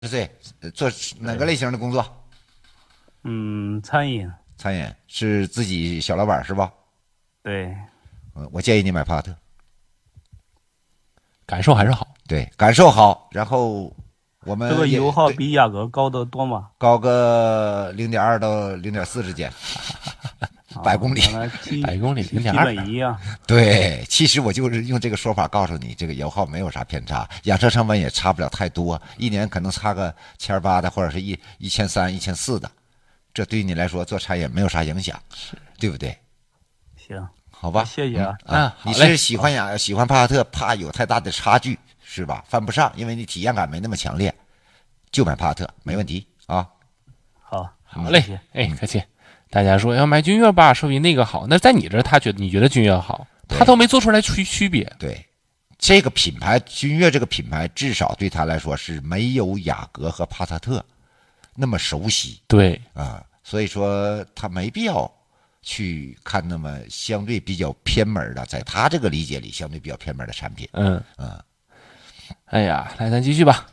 岁，做哪个类型的工作？ 餐饮。 餐饮是自己小老板是吧？ 对。 我建议你买帕萨特， 感受还是好。 对，感受好，然后我这个们也对油耗比雅阁高得多吗？ 高个0.2到0.4之间，100公里。 那 100公里基 0.2。 本一样。 对，其实我就是用这个说法告诉你，这个油耗没有啥偏差，养车成本也差不了太多，一年可能差个1800的，或者是1300、1400的，这对于你来说做餐饮没有啥影响，对不对？ 行， 好吧， 谢谢啊。 你是喜欢帕萨特，怕有太大的差距是吧？犯不上，因为你体验感没那么强烈，就买帕萨特没问题啊。 好嘞， 谢谢。 哎，客气。大家说要买君越吧，说比那个好，那在你这儿你觉得君越好，他都没做出来区别。 对，这个品牌君越这个品牌，至少对他来说是没有雅阁和帕萨特那么熟悉。 对啊，所以说他没必要去看那么相对比较偏门的，在他这个理解里相对比较偏门的产品。 哎呀，来咱继续吧。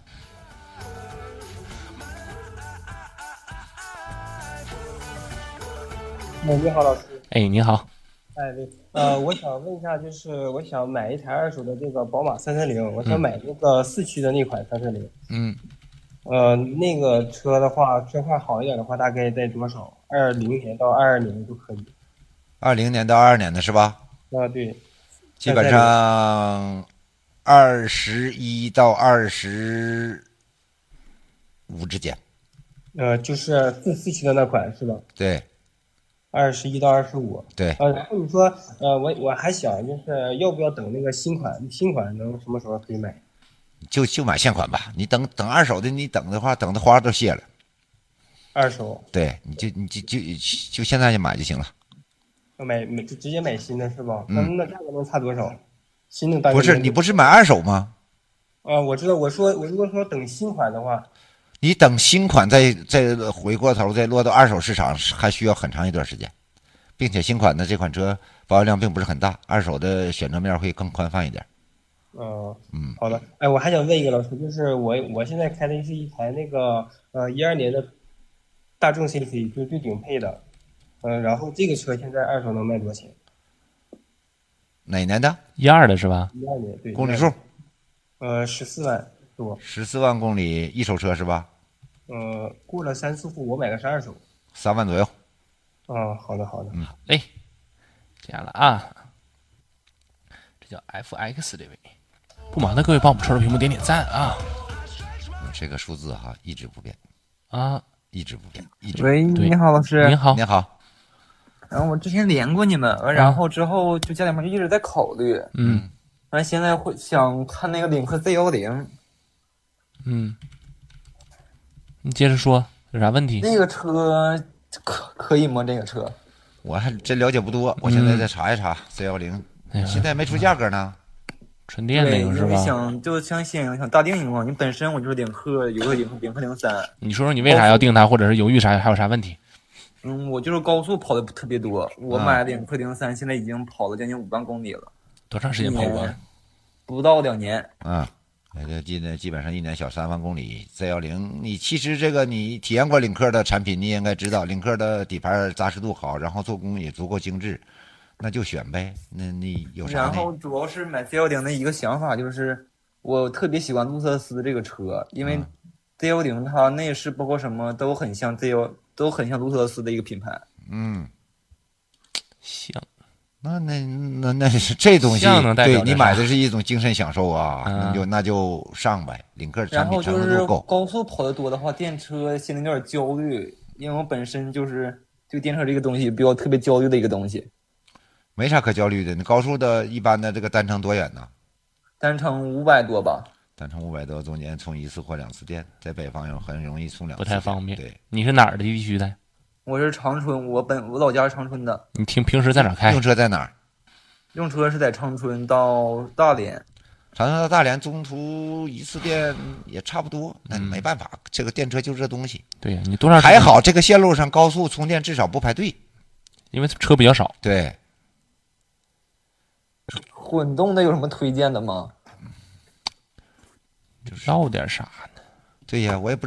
你好，老师。 哎，你好。 哎，对，我想问一下，就是我想买一台二手的这个宝马330，我想买那个4驱的那款330。那个车的话，车况好一点的话，大概在多少？20年到22年都可以。 20年到22年的是吧？ 对。 基本上21到25之间。 就是四驱的那款是吧？ 对。 21到25。 对。 然后你说，我还想就是要不要等那个新款？新款能什么时候可以买？ 就买现款吧，你等二手的，你等的话，等的花都谢了。 二手。 对，你就现在就买就行了。 就直接买新的是吧？那价格能差多少？新的大概不是你不是买二手吗？ 我知道。我如果说等新款的话， 你等新款再回过头再落到二手市场，还需要很长一段时间，并且新款的这款车保有量并不是很大，二手的选择面会更宽泛一点。 好的。哎，我还想问一个老师，就是我现在开的是一台那个12年的大众 CC， 就是最顶配的。然后这个车现在二手能卖多少钱？ 哪年的 ？12的是吧 ？12年，对。 公里数 ？14万多。 14万公里，一手车是吧？ 过了3次户，我买的是二手 ，3万左右。 好的好的。 哎，这样了啊，这叫 FX 这位，不忙的各位帮我们抽抽屏幕点点赞啊。 这个数字哈一直不变啊， 一直不变，一直。 喂，你好，老师。 你好， 你好。 然后我之前连过你们，然后之后就家里面就一直在考虑，完现在会想看那个领克 Z10。 你接着说，有啥问题？ 那个车可以吗？这个车我还真了解不多，我现在再查一查 Z10，现在没出价格呢。 纯电那个是吧？ 想大定一个嘛，你本身我就是领克，有个领克03。 你说说你为啥要定它，或者是犹豫啥，还有啥问题？ 我就是高速跑的特别多，我买领克03，现在已经跑了将近5万公里了。 多长时间跑过？ 不到2年。 基本上一年小3万公里。Z10，你其实这个你体验过领克的产品，你也应该知道，领克的底盘扎实度好，然后做工也足够精致，那就选呗。那你有啥呢？ 然后主要是买 Z10的一个想法就是，我特别喜欢路特斯这个车，因为 Z10它内饰包括什么都很像都很像路特斯的一个品牌。 像。 那是这东西，对你买的是一种精神享受啊，那就上呗。领克产品成熟度够。 高速跑得多的话，电车心里有点焦虑，因为我本身就是对电车这个东西比较特别焦虑的一个东西。 没啥可焦虑的，你高速的一般的这个单程多远呢？ 单程500多吧。 单程500多，中间充1次或2次电，在北方有很容易充2次， 不太方便。 对， 你是哪儿的地区的？ 我是长春，我老家是长春的。 你平时在哪儿开？ 用车在哪儿？ 用车是在长春到大连。 长春到大连中途1次电也差不多，那没办法，这个电车就是这东西。 对呀，你多长时间？ 还好这个线路上高速充电至少不排队， 因为车比较少。 对。 混动的有什么推荐的吗？ 要点啥呢？ 对呀，我也不